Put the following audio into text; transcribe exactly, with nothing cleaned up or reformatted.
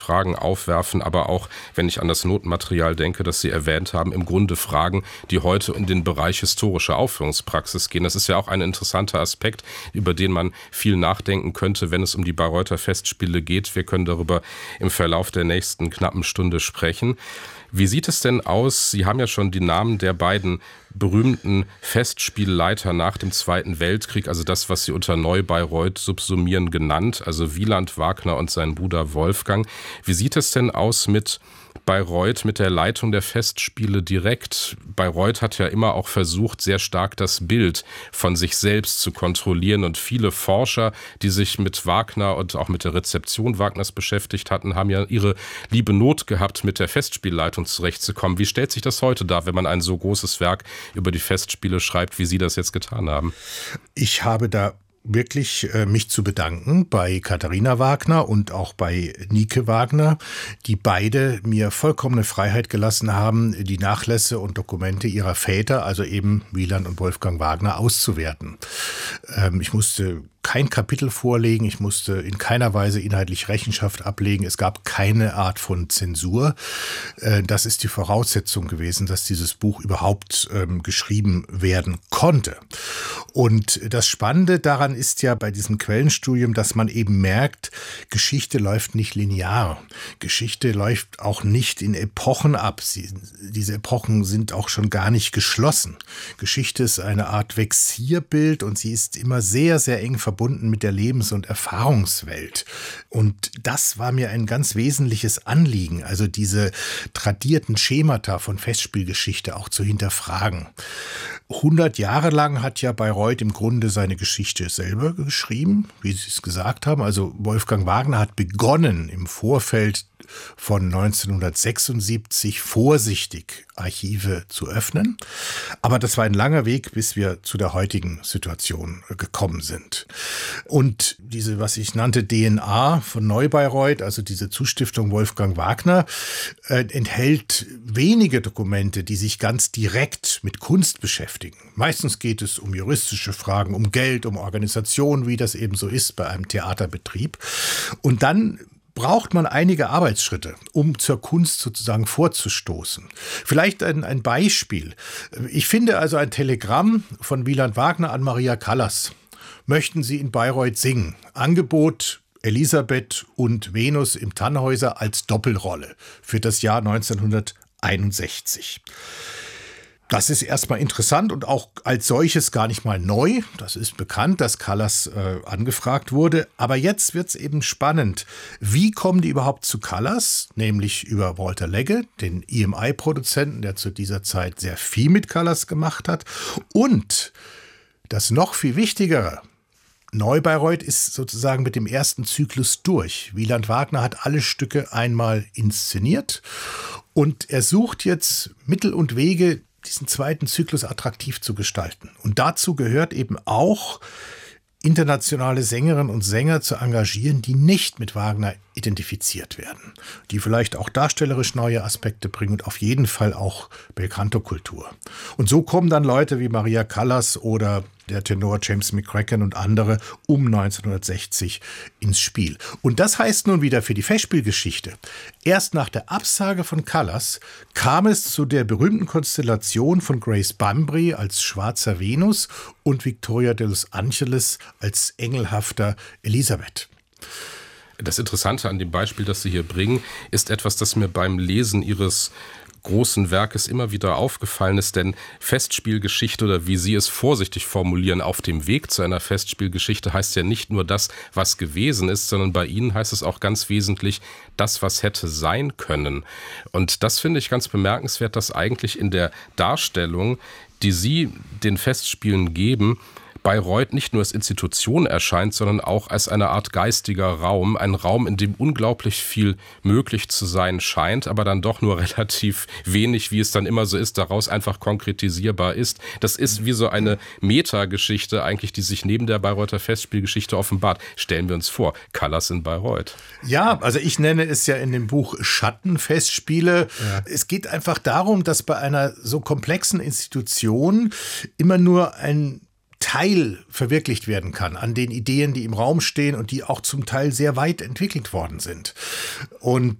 Fragen aufwerfen, aber auch, wenn ich an das Notenmaterial denke, das Sie erwähnt haben, im Grunde Fragen, die heute in den Bereich historische Aufführungspraxis gehen. Das ist ja auch ein interessanter Aspekt, über den man viel nachdenken könnte, wenn es um die Bayreuther Festspiele geht. Wir können darüber im Verlauf der nächsten knappen Stunde sprechen. Wie sieht es denn aus? Sie haben ja schon die Namen der beiden berühmten Festspielleiter nach dem Zweiten Weltkrieg, also das, was Sie unter Neu-Bayreuth subsumieren, genannt, also Wieland, Wagner und sein Bruder Wolfgang. Wie sieht es denn aus mit Bayreuth, mit der Leitung der Festspiele direkt? Bayreuth hat ja immer auch versucht, sehr stark das Bild von sich selbst zu kontrollieren, und viele Forscher, die sich mit Wagner und auch mit der Rezeption Wagners beschäftigt hatten, haben ja ihre liebe Not gehabt, mit der Festspielleitung zurechtzukommen. Wie stellt sich das heute dar, wenn man ein so großes Werk über die Festspiele schreibt, wie Sie das jetzt getan haben? Ich habe da wirklich äh, mich zu bedanken bei Katharina Wagner und auch bei Nike Wagner, die beide mir vollkommene Freiheit gelassen haben, die Nachlässe und Dokumente ihrer Väter, also eben Wieland und Wolfgang Wagner, auszuwerten. Ähm, ich musste kein Kapitel vorlegen, ich musste in keiner Weise inhaltlich Rechenschaft ablegen, es gab keine Art von Zensur. Äh, das ist die Voraussetzung gewesen, dass dieses Buch überhaupt ähm, geschrieben werden konnte. Und das Spannende daran ist ja bei diesem Quellenstudium, dass man eben merkt, Geschichte läuft nicht linear. Geschichte läuft auch nicht in Epochen ab. Sie, diese Epochen sind auch schon gar nicht geschlossen. Geschichte ist eine Art Vexierbild und sie ist immer sehr, sehr eng verbunden mit der Lebens- und Erfahrungswelt. Und das war mir ein ganz wesentliches Anliegen, also diese tradierten Schemata von Festspielgeschichte auch zu hinterfragen. hundert Jahre lang hat ja Bayreuth im Grunde seine Geschichte selber geschrieben, wie Sie es gesagt haben. Also Wolfgang Wagner hat begonnen im Vorfeld von neunzehnhundertsechsundsiebzig vorsichtig Archive zu öffnen. Aber das war ein langer Weg, bis wir zu der heutigen Situation gekommen sind. Und diese, was ich nannte, D N A von Neu-Bayreuth, also diese Zustiftung Wolfgang Wagner, äh, enthält wenige Dokumente, die sich ganz direkt mit Kunst beschäftigen. Meistens geht es um juristische Fragen, um Geld, um Organisation, wie das eben so ist bei einem Theaterbetrieb. Und dann braucht man einige Arbeitsschritte, um zur Kunst sozusagen vorzustoßen. Vielleicht ein, ein Beispiel. Ich finde also ein Telegramm von Wieland Wagner an Maria Callas. Möchten Sie in Bayreuth singen? Angebot Elisabeth und Venus im Tannhäuser als Doppelrolle für das Jahr neunzehnhunderteinundsechzig. Das ist erstmal interessant und auch als solches gar nicht mal neu. Das ist bekannt, dass Callas äh, angefragt wurde. Aber jetzt wird es eben spannend. Wie kommen die überhaupt zu Callas? Nämlich über Walter Legge, den E M I-Produzenten, der zu dieser Zeit sehr viel mit Callas gemacht hat. Und das noch viel Wichtigere: Neu-Bayreuth ist sozusagen mit dem ersten Zyklus durch. Wieland Wagner hat alle Stücke einmal inszeniert und er sucht jetzt Mittel und Wege, diesen zweiten Zyklus attraktiv zu gestalten. Und dazu gehört eben auch, internationale Sängerinnen und Sänger zu engagieren, die nicht mit Wagner identifiziert werden, die vielleicht auch darstellerisch neue Aspekte bringen und auf jeden Fall auch Belcanto-Kultur. Und so kommen dann Leute wie Maria Callas oder der Tenor James McCracken und andere um neunzehnhundertsechzig ins Spiel. Und das heißt nun wieder für die Festspielgeschichte: Erst nach der Absage von Callas kam es zu der berühmten Konstellation von Grace Bumbry als schwarzer Venus und Victoria de los Angeles als engelhafter Elisabeth. Das Interessante an dem Beispiel, das Sie hier bringen, ist etwas, das mir beim Lesen Ihres großen Werkes immer wieder aufgefallen ist, denn Festspielgeschichte, oder wie Sie es vorsichtig formulieren, auf dem Weg zu einer Festspielgeschichte, heißt ja nicht nur das, was gewesen ist, sondern bei Ihnen heißt es auch ganz wesentlich das, was hätte sein können. Und das finde ich ganz bemerkenswert, dass eigentlich in der Darstellung, die Sie den Festspielen geben, Bayreuth nicht nur als Institution erscheint, sondern auch als eine Art geistiger Raum, ein Raum, in dem unglaublich viel möglich zu sein scheint, aber dann doch nur relativ wenig, wie es dann immer so ist, daraus einfach konkretisierbar ist. Das ist wie so eine Metageschichte eigentlich, die sich neben der Bayreuther Festspielgeschichte offenbart. Stellen wir uns vor, Callas in Bayreuth. Ja, also ich nenne es ja in dem Buch Schattenfestspiele. Ja. Es geht einfach darum, dass bei einer so komplexen Institution immer nur ein Teil verwirklicht werden kann an den Ideen, die im Raum stehen und die auch zum Teil sehr weit entwickelt worden sind. Und